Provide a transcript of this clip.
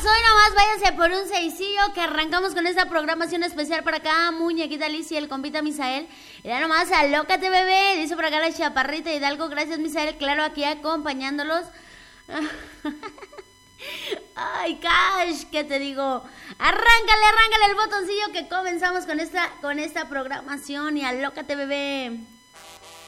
hoy nomás váyanse por un seisillo que arrancamos con esta programación especial para acá, muñequita Liz y el compita Misael. Y ya nomás, alócate bebé, dice por acá la chaparrita Hidalgo, gracias Misael, claro, aquí acompañándolos. Ay, Cash, ¿qué te digo? Arráncale el botoncillo que comenzamos con esta programación y alócate bebé.